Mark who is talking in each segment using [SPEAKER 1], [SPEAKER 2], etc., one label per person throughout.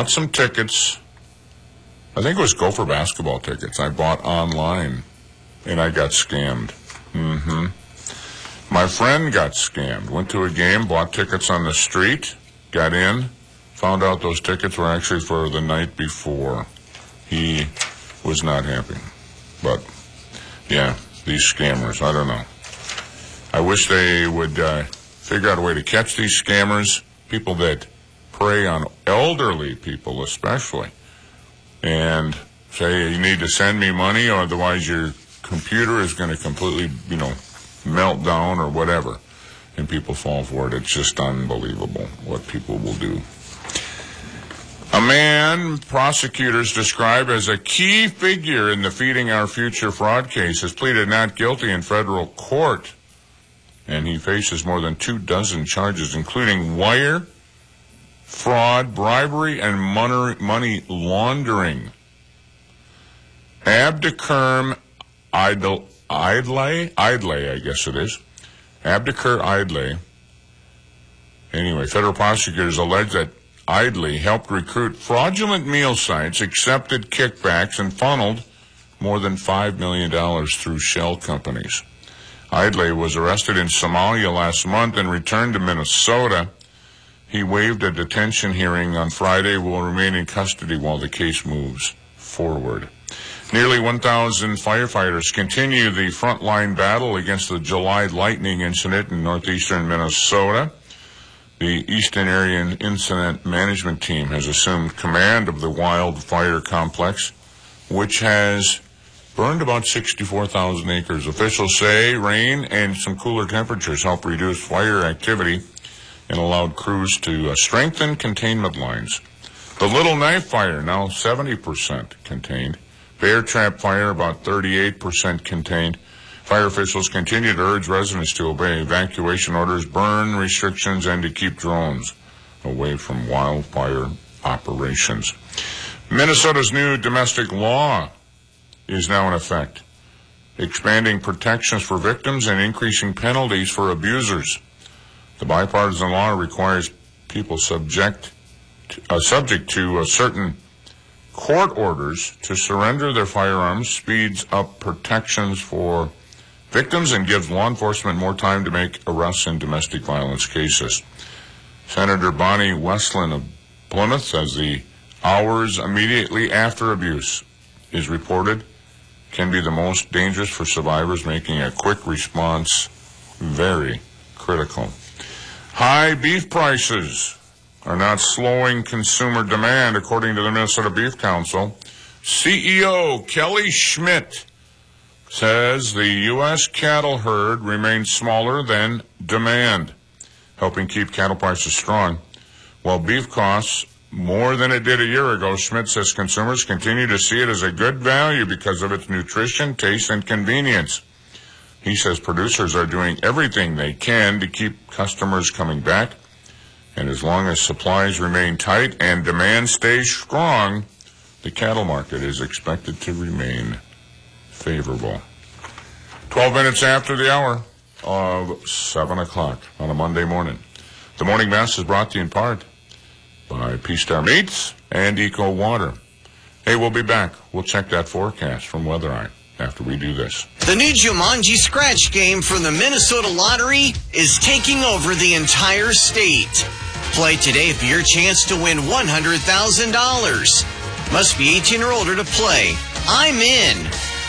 [SPEAKER 1] bought some tickets. I think it was Gopher basketball tickets. I bought online, and I got scammed. My friend got scammed. Went to a game, bought tickets on the street, got in, found out those tickets were actually for the night before. He was not happy. But, yeah, these scammers, I don't know. I wish they would figure out a way to catch these scammers, people that prey on elderly people especially, and say you need to send me money or otherwise your computer is going to completely, melt down or whatever, and people fall for it. It's just unbelievable what people will do. A man prosecutors describe as a key figure in the Feeding Our Future fraud case has pleaded not guilty in federal court, and he faces more than 24 charges, including wire fraud, bribery, and money laundering. Abdikar Idlay, I guess it is. Abdikar Idlay. Anyway, federal prosecutors allege that Idlay helped recruit fraudulent meal sites, accepted kickbacks, and funneled more than $5 million through shell companies. Idlay was arrested in Somalia last month and returned to Minnesota. He waived a detention hearing on Friday, will remain in custody while the case moves forward. Nearly 1,000 firefighters continue the frontline battle against the July lightning incident in northeastern Minnesota. The Eastern Area Incident Management Team has assumed command of the wildfire complex, which has burned about 64,000 acres. Officials say rain and some cooler temperatures helped reduce fire activity and allowed crews to strengthen containment lines. The Little Knife Fire, now 70% contained. Bear Trap Fire, about 38% contained. Fire officials continue to urge residents to obey evacuation orders, burn restrictions, and to keep drones away from wildfire operations. Minnesota's new domestic law is now in effect, expanding protections for victims and increasing penalties for abusers. The bipartisan law requires people subject to certain court orders to surrender their firearms, speeds up protections for victims, and gives law enforcement more time to make arrests in domestic violence cases. Senator Bonnie Westland of Plymouth says the hours immediately after abuse is reported can be the most dangerous for survivors, making a quick response very critical. High beef prices are not slowing consumer demand, according to the Minnesota Beef Council. CEO Kelly Schmidt says the U.S. cattle herd remains smaller than demand, helping keep cattle prices strong. While beef costs more than it did a year ago, Schmidt says consumers continue to see it as a good value because of its nutrition, taste, and convenience. He says producers are doing everything they can to keep customers coming back, and as long as supplies remain tight and demand stays strong, the cattle market is expected to remain favorable. 12 minutes after the hour of 7 o'clock on a Monday morning. The Morning Mess is brought to you in part by P-Star Meats and Eco Water. Hey, we'll be back. We'll check that forecast from Weather Eye after we do this.
[SPEAKER 2] The new Jumanji Scratch game from the Minnesota Lottery is taking over the entire state. Play today for your chance to win $100,000. Must be 18 or older to play. I'm in.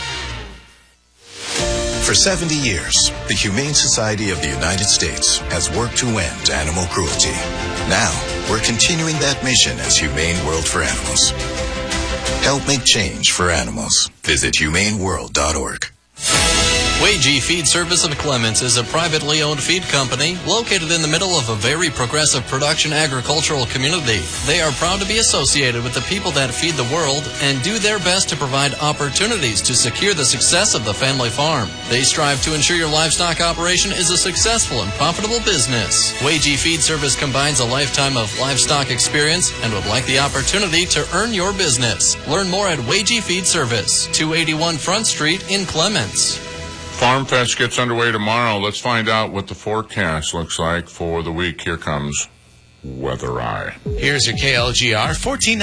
[SPEAKER 3] For 70 years, the Humane Society of the United States has worked to end animal cruelty. Now, we're continuing that mission as Humane World for Animals. Help make change for animals. Visit humaneworld.org.
[SPEAKER 4] Wagee Feed Service of Clements is a privately owned feed company located in the middle of a very progressive production agricultural community. They are proud to be associated with the people that feed the world and do their best to provide opportunities to secure the success of the family farm. They strive to ensure your livestock operation is a successful and profitable business. Wagee Feed Service combines a lifetime of livestock experience and would like the opportunity to earn your business. Learn more at Wagee Feed Service, 281 Front Street in Clements.
[SPEAKER 1] Farm Fest gets underway tomorrow. Let's find out what the forecast looks like for the week. Here comes Weather Eye.
[SPEAKER 5] Here's your KLGR 14.